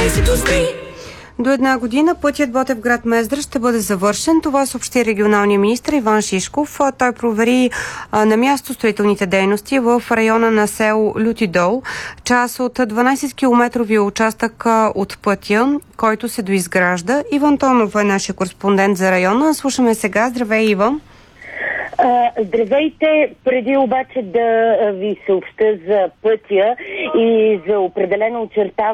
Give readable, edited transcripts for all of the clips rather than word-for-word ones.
До една година пътят Ботевград-Мездра ще бъде завършен. Това съобщи регионалния министър Иван Шишков. Той провери на място строителните дейности в района на село Люти дол, част от 12-километровия участък от пътя, който се доизгражда. Иван Тонов е нашия кореспондент за района. Слушаме сега. Здравей, Иван. Здравейте! Преди обаче да ви съобща за пътя и за определено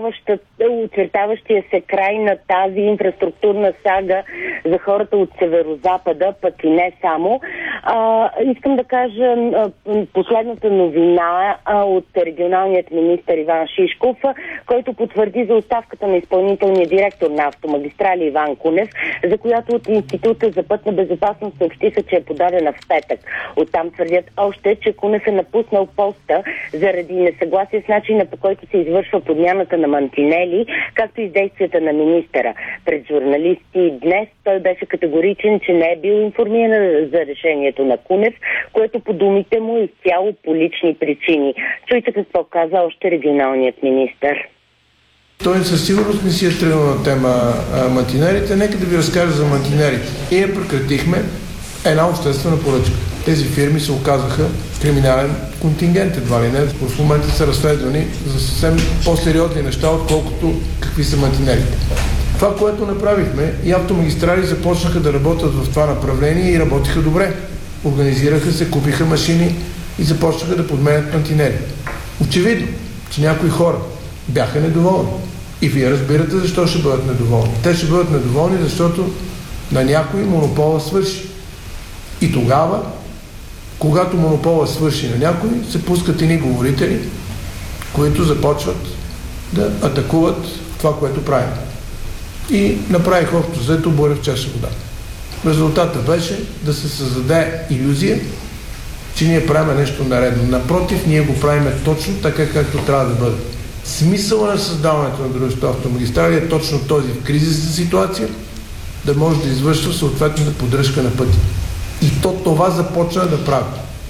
очертаващия се край на тази инфраструктурна сага за хората от северозапада, пък и не само, искам да кажа последната новина от регионалният министър Иван Шишков, който потвърди за оставката на изпълнителния директор на Автомагистрали Иван Кунев, за която от Института за пътна безопасност съобщиха, че е подадена в петък. Оттам твърдят още, че Кунев е напуснал поста заради несъгласие с начина, по който се извършва подмяната на мантинели, както и с действията на министъра. Пред журналисти днес той беше категоричен, че не е бил информиран за решението на Кунев, което по думите му е изцяло по лични причини. Чуйте какво каза още регионалният министър. Той със сигурност не си е тръгнал на тема мантинерите. Нека да ви разкажа за мантинерите. Ние прекратихме една обществена поръчка. Тези фирми се оказаха криминален контингент, едва ли не. В момента са разследвани за съвсем по-сериозни неща, отколкото какви са мантинерите. Това, което направихме, и Автомагистрали започнаха да работят в това направление и работиха добре. Организираха се, купиха машини и започнаха да подменят мантинери. Очевидно, че някои хора бяха недоволни. И вие разбирате защо ще бъдат недоволни. Те ще бъдат недоволни, защото на някой монопола свърши. И тогава, когато монопола свърши на някой, се пускат едни говорители, които започват да атакуват това, което правим. И направих общо взето буря в чаша вода. Резултатът беше да се създаде илюзия, че ние правим нещо наредно. Напротив, ние го правим точно така, както трябва да бъде. Смисъла на създаването на дружеството Автомагистрали е точно този в кризисна ситуация да може да извършва съответната поддръжка на пътя. И това започна да прави.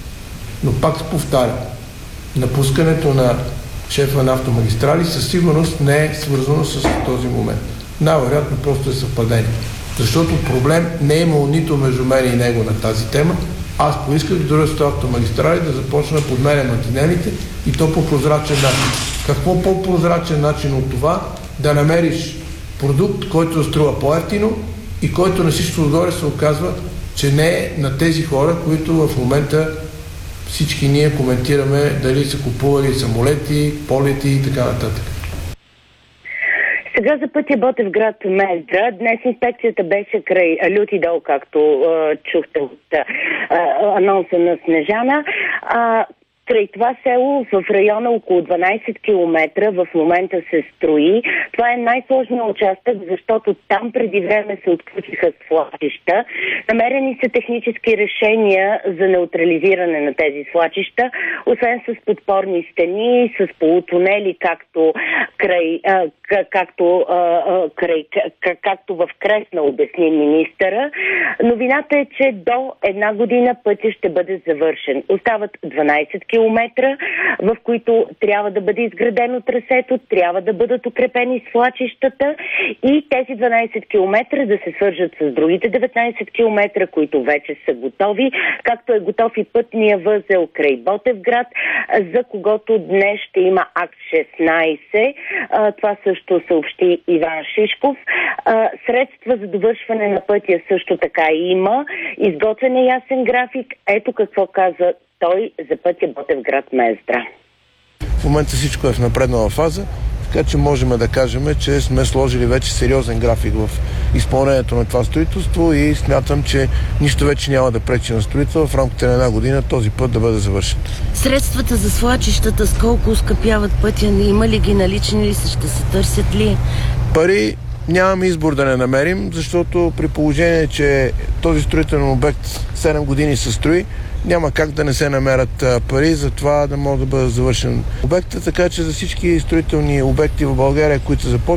Но пак се повтаря, напускането на шефа на Автомагистрали със сигурност не е свързано с този момент. Най-вероятно просто е съвпадение. Защото проблем не е имал нито между мен и него на тази тема. Аз поисках дружеството Автомагистрали да започна да подменя мантинелите и то по прозрачен начин. Какво по-прозрачен начин от това да намериш продукт, който струва по-евтино и който на всичко отгоре се оказва, че не е на тези хора, които в момента всички ние коментираме дали са купували самолети, полети и така нататък. Сега за пътя Ботевград-Мездра. Днес инспекцията беше край Люти дол, както чухте от анонса на Снежана. Край това село в района около 12 км в момента се строи. Това е най-сложният участък, защото там преди време се отключиха свлачища. Намерени са технически решения за неутрализиране на тези свлачища, освен с подпорни стени, с полутунели, както в Кресна обясни министъра. Новината е, че до една година пътя ще бъде завършен. Остават 12 км, в които трябва да бъде изградено трасето, трябва да бъдат укрепени свлачищата и тези 12 км да се свържат с другите 19 км, които вече са готови, както е готов и пътния възел край Ботевград, за когото днес ще има акт 16. Това също съобщи Иван Шишков. Средства за довършване на пътя също така има. Изготвен е ясен график. Ето какво каза той за пътя Ботевград-Мездра. В момента всичко е в напреднала фаза, така че можем да кажем, че сме сложили вече сериозен график в изпълнението на това строителство и смятам, че нищо вече няма да пречи на строителство в рамките на една година този път да бъде завършен. Средствата за свлачищата с колко ускъпяват пътя? Има ли ги, налични ли са, ще се търсят ли? Пари нямаме избор да не намерим, защото при положение, че този строителен обект 7 години се строи, няма как да не се намерят пари за това да може да бъде завършен обекта, така че за всички строителни обекти в България, които са започнали,